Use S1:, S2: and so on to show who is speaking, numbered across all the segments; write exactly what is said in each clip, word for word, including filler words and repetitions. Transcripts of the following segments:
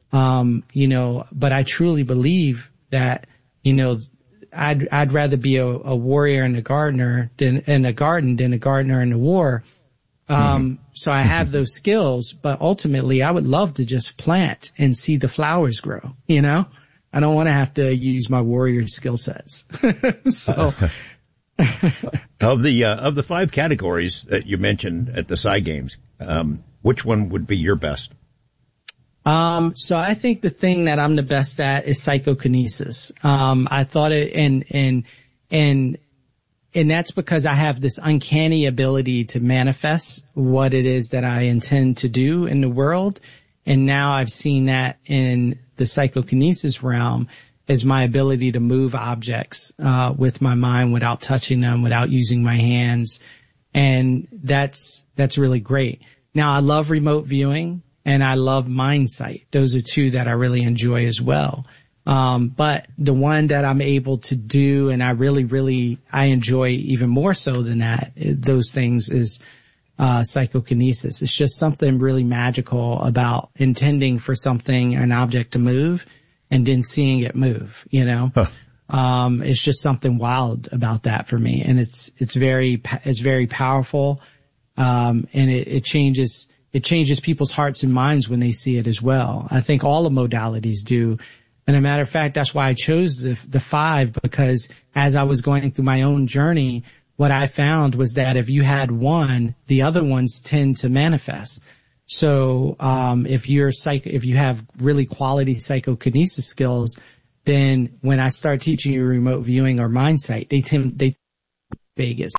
S1: Um, you know, but I truly believe that, you know, I'd, I'd rather be a, a warrior and a gardener than in a garden than a gardener in a war. Um, mm-hmm. So I have those skills, but ultimately I would love to just plant and see the flowers grow, you know? I don't want to have to use my warrior skill sets. So
S2: of the, uh, of the five categories that you mentioned at the Psy Games, um, which one would be your best?
S1: Um, so I think the thing that I'm the best at is psychokinesis. Um, I thought it, and, and, and, and that's because I have this uncanny ability to manifest what it is that I intend to do in the world. And now I've seen that in the psychokinesis realm as my ability to move objects, uh, with my mind without touching them, without using my hands. And that's, that's really great. Now I love remote viewing. And I love MindSight. Those are two that I really enjoy as well. Um, but the one that I'm able to do and I really, really, I enjoy even more so than that, those things is, uh, psychokinesis. It's just something really magical about intending for something, an object to move and then seeing it move, you know? Huh. Um, it's just something wild about that for me. And it's, it's very, it's very powerful. Um, and it, it changes, It changes people's hearts and minds when they see it as well. I think all the modalities do. And a matter of fact, that's why I chose the, the five, because as I was going through my own journey, what I found was that if you had one, the other ones tend to manifest. So, um, if you're psych, if you have really quality psychokinesis skills, then when I start teaching you remote viewing or MindSight, they tend, they, Vegas,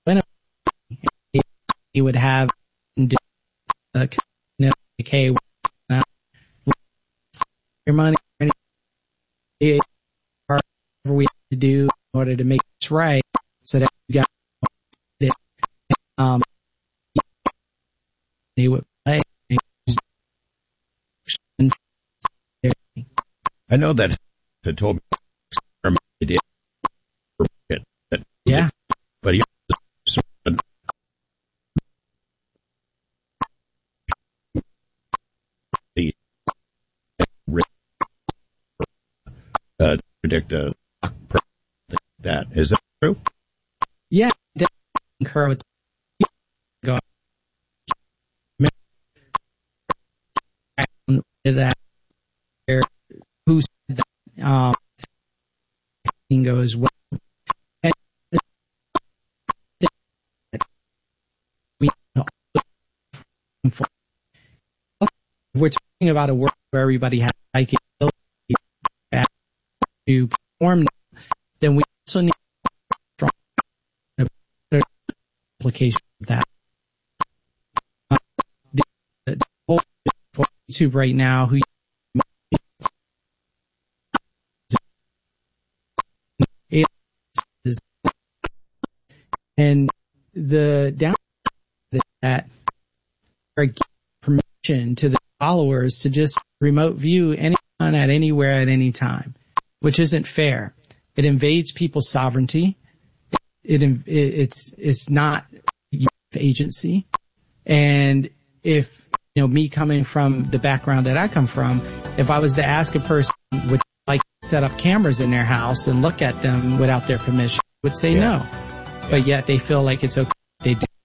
S1: you would have, Uh, you know, like, hey, uh, your money, whatever we have to do in order to make this right, so that you got it. Um, they would play.
S2: I know that they told me.
S1: Yeah,
S2: but he. Uh, predict a that. Is that true?
S1: Yeah, definitely concur with that. Who said that? Um, go as well. And we're talking about a world where everybody has psychic ability to perform, then we also need strong application of that. Uh, the, the whole YouTube right now, who is, and the downside is that are permission to the followers to just remote view anyone at anywhere at any time, which isn't fair. It invades people's sovereignty. It, it it's it's not agency. And if you know me coming from the background that I come from, if I was to ask a person would you like to set up cameras in their house and look at them without their permission, would say yeah. no. But yet they feel like it's okay. They do.